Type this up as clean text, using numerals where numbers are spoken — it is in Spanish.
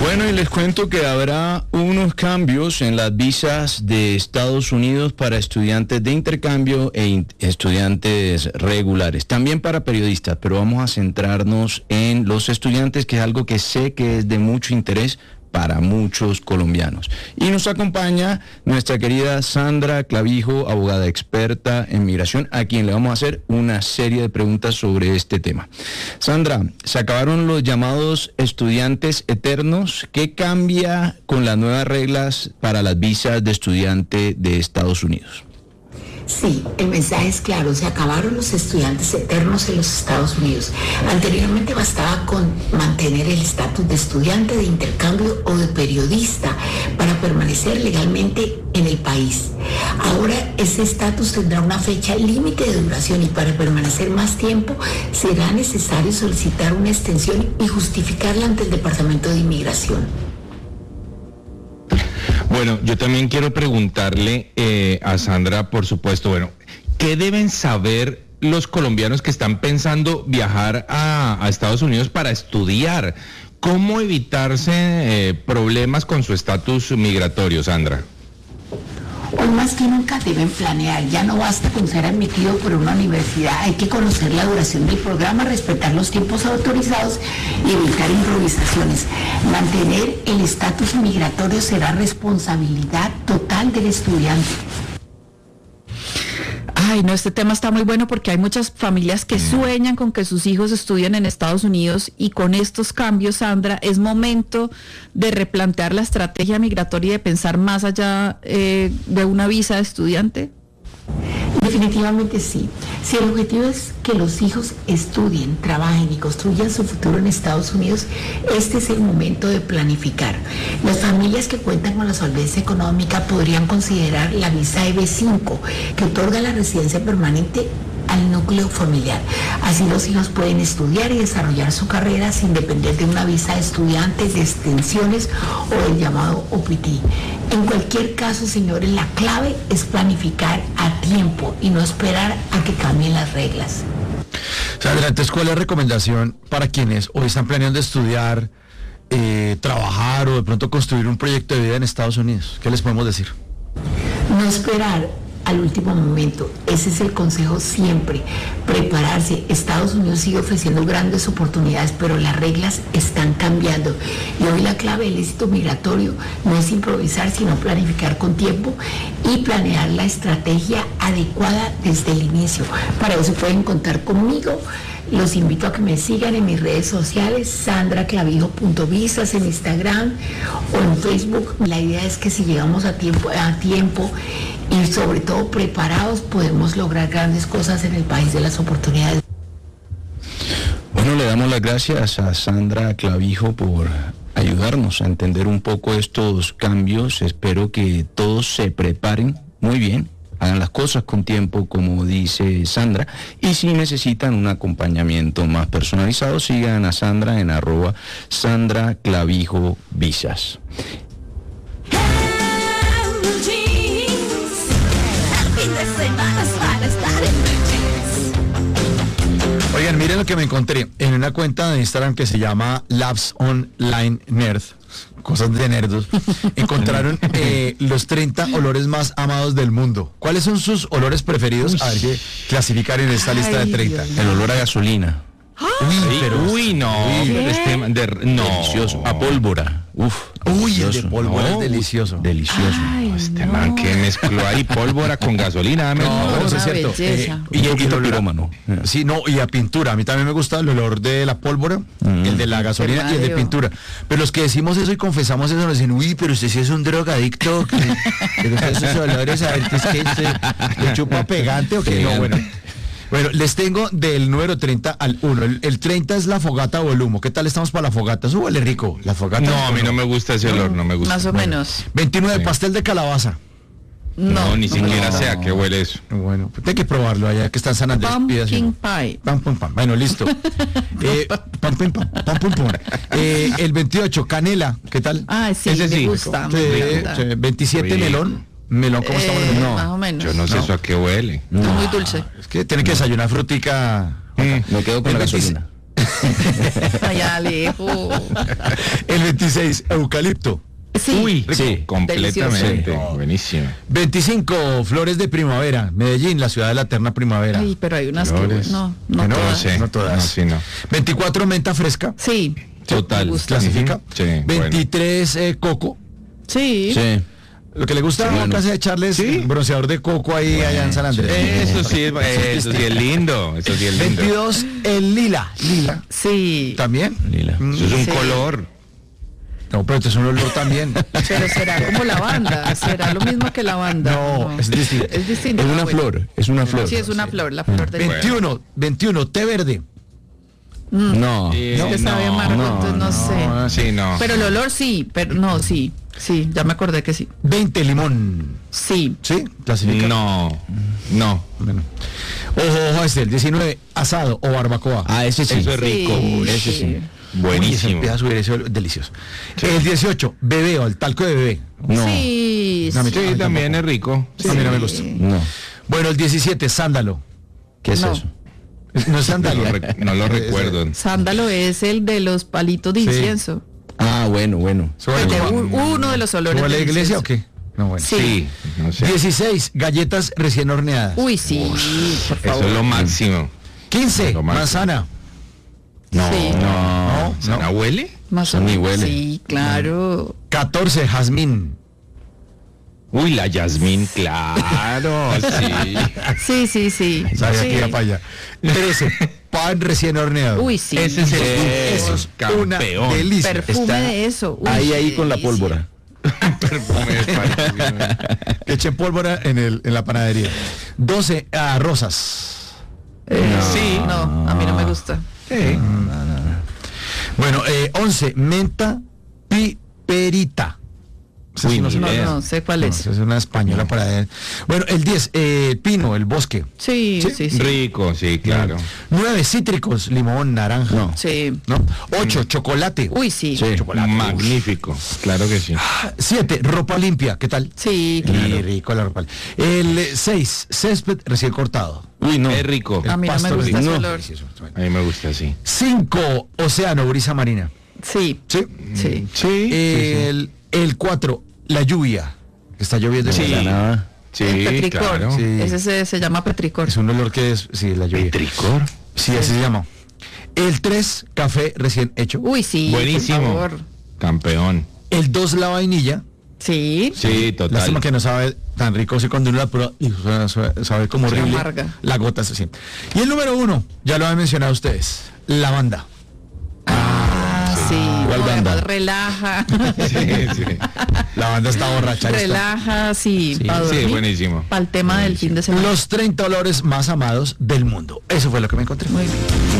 Bueno, y les cuento que habrá unos cambios en las visas de Estados Unidos para estudiantes de intercambio e estudiantes regulares, también para periodistas, pero vamos a centrarnos en los estudiantes, que es algo que sé que es de mucho interés para muchos colombianos. Y nos acompaña nuestra querida Sandra Clavijo, abogada experta en migración, a quien le vamos a hacer una serie de preguntas sobre este tema. Sandra, se acabaron los llamados estudiantes eternos. ¿Qué cambia con las nuevas reglas para las visas de estudiante de Estados Unidos? Sí, el mensaje es claro, se acabaron los estudiantes eternos en los Estados Unidos. Anteriormente bastaba con mantener el estatus de estudiante, de intercambio o de periodista para permanecer legalmente en el país. Ahora ese estatus tendrá una fecha límite de duración y para permanecer más tiempo será necesario solicitar una extensión y justificarla ante el Departamento de Inmigración. Bueno, yo también quiero preguntarle a Sandra, por supuesto, bueno, ¿qué deben saber los colombianos que están pensando viajar a Estados Unidos para estudiar? ¿Cómo evitarse problemas con su estatus migratorio, Sandra? Hoy más que nunca deben planear, ya no basta con ser admitido por una universidad, hay que conocer la duración del programa, respetar los tiempos autorizados y evitar improvisaciones. Mantener el estatus migratorio será responsabilidad total del estudiante. Ay, no, este tema está muy bueno porque hay muchas familias que sueñan con que sus hijos estudien en Estados Unidos y con estos cambios, Sandra, es momento de replantear la estrategia migratoria y de pensar más allá de una visa de estudiante. Definitivamente sí. Si el objetivo es que los hijos estudien, trabajen y construyan su futuro en Estados Unidos, este es el momento de planificar. Las familias que cuentan con la solvencia económica podrían considerar la visa EB5, que otorga la residencia permanente al núcleo familiar. Así los hijos pueden estudiar y desarrollar su carrera sin depender de una visa de estudiantes, de extensiones o del llamado OPT. En cualquier caso, señores, la clave es planificar a tiempo y no esperar a que cambien las reglas. Sandra, entonces, ¿cuál es la recomendación para quienes hoy están planeando estudiar, trabajar o de pronto construir un proyecto de vida en Estados Unidos? ¿Qué les podemos decir? No esperar al último momento, ese es el consejo siempre, prepararse. Estados Unidos sigue ofreciendo grandes oportunidades, pero las reglas están cambiando y hoy la clave del éxito migratorio no es improvisar, sino planificar con tiempo y planear la estrategia adecuada desde el inicio. Para eso pueden contar conmigo. Los invito a que me sigan en mis redes sociales, sandraclavijo.visas en Instagram o en Facebook. La idea es que si llegamos a tiempo y sobre todo preparados, podemos lograr grandes cosas en el país de las oportunidades. Bueno, le damos las gracias a Sandra Clavijo por ayudarnos a entender un poco estos cambios. Espero que todos se preparen muy bien, hagan las cosas con tiempo, como dice Sandra, y si necesitan un acompañamiento más personalizado, sigan a Sandra en @SandraClavijoVisas. Oigan, miren lo que me encontré en una cuenta de Instagram que se llama Labs Online Nerd, cosas de nerdos. Encontraron los 30 olores más amados del mundo. ¿Cuáles son sus olores preferidos? A ver qué clasificar en esta lista de 30. El olor a gasolina. Delicioso. A pólvora. Uy, el de pólvora es delicioso. Delicioso. Ay, Este man que mezcló ahí pólvora con gasolina. No, eso es cierto. Y el pirómano. Sí, no, y a pintura. A mí también me gusta el olor de la pólvora, el de la gasolina y el de pintura. Pero los que decimos eso y confesamos eso nos dicen, uy, pero usted sí es un drogadicto. ¿Le gustan esos olores? A ver, ¿qué es que le chupa pegante o qué? No, bueno. Bueno, les tengo del número 30 al 1. El 30 es la fogata o el humo. ¿Qué tal estamos para la fogata? Súbale, rico. La fogata. No, a mí no me gusta ese olor, no me gusta. más o menos. 29, pastel de calabaza. No, ni siquiera sé a qué huele eso. Bueno, pues hay que probarlo allá que está en San Andrés. Pumpkin pie. Pam. Bueno, listo. Pam. El 28, canela. ¿Qué tal? Ah, sí, Ese me sí. gusta. Sí, Me encanta. 27, Rico. melón, ¿cómo estamos? Más o menos. Yo no sé eso a qué huele. Está muy dulce. Es que tiene que desayunar frutica. Me quedo con la gasolina. Allá Alejo. El 26, eucalipto. Sí. Uy, Sí. completamente. Delicioso. Buenísimo. 25, flores de primavera. Medellín, la ciudad de la eterna primavera. Ay, pero hay unas que Flores. no No, todas. sé. no todas. No, sí, no. 24, menta fresca. Sí. Total. Me gusta. Clasifica. Ujú. Sí, bueno. 23, coco. Sí. Sí. Lo que le gusta a bueno. casa de echarles Sí. bronceador de coco ahí allá en San Andrés. Eso sí es lindo. Eso sí es lindo. 22, el lila. Lila. Sí. ¿También? Lila. Eso es un Sí. color. No, pero esto es un olor también. Pero será como lavanda, será lo mismo que lavanda. No, es distinto. Es distinto. Es una Bueno. flor, es una flor. Sí, es una flor, la flor del 21, té verde. No. Es que sabe amargo, entonces no sé. Sí, no. Pero el olor sí, pero no, sí. Sí, ya me acordé que sí. 20, limón. Sí. ¿Sí? Clasifica. No. Bueno. Ojo, este, el 19, asado o barbacoa. Ah, ese sí. Eso es rico. Sí, ese sí. Uy, ese Buenísimo. empieza a subir, ese olor delicioso. El 18, bebé o el talco de bebé. No. Sí, No, a mí Sí, también es rico. A mí no me gusta. No. Bueno, el 17, sándalo. ¿Qué es No. eso? No es sandalia. No lo recuerdo. Sándalo es el de los palitos de Sí. incienso. Ah, bueno. ¿Sobre El de uno de los olores. la del iglesia o incienso. qué? No, bueno. Sí. Sí, no sé. 16, galletas recién horneadas. Uy, sí, por Eso favor. es lo máximo. 15, Lo máximo. manzana. No. Sí. No, ¿Sana huele? Más o Ni menos. huele. Sí, claro. 14, jazmín. Uy, la Yasmín, claro, sí. Sí. Sabía Sí. que iba para allá. 13, pan recién horneado. Uy, sí. Ese es el Eso es una campeón. delicia. Perfume Está de eso. Uy, Ahí qué con la delicia. pólvora. Perfume de España. Que echen pólvora en la panadería. 12, rosas. Sí. No, a mí no me gusta. Sí. Bueno, 11, menta piperita. Esa sí Uy, no ni sé cuál idea. No sé cuál No, es. esa es una española para... Bueno, el 10, pino, el bosque. Sí. Rico, sí, claro. 9, cítricos, limón, naranja. No. Sí. ¿No? 8, chocolate. Uy, sí. Sí. Magnífico, claro que sí. 7, ropa limpia. ¿Qué tal? Sí, Qué claro. rico la ropa. El 6, césped recién cortado. Uy, no. Es rico. A mí no me pasto gusta ese no. olor. A mí me gusta así. 5, océano, brisa marina. Sí. Sí. Sí. Sí. El 4, la lluvia. Está lloviendo. Sí. La nada. Sí, El petricor. claro. Sí. Ese se llama petricor. Es un olor que es... Sí, la lluvia. ¿Petricor? Sí, así se llama. El 3, café recién hecho. Uy, sí. Buenísimo. Por favor. Campeón. El 2, la vainilla. Sí. Sí, total. Lástima que no sabe tan rico, así cuando uno la prueba y sabe como Sí, horrible. amarga. La gota es así. Y el número 1, ya lo han mencionado ustedes, lavanda. Sí. ¿Cuál No, banda? además relaja. Sí. La banda está borracha. esta. Relaja, sí. Sí, para dormir, buenísimo. Para el tema del fin de semana. Los 30 olores más amados del mundo. Eso fue lo que me encontré. Muy bien.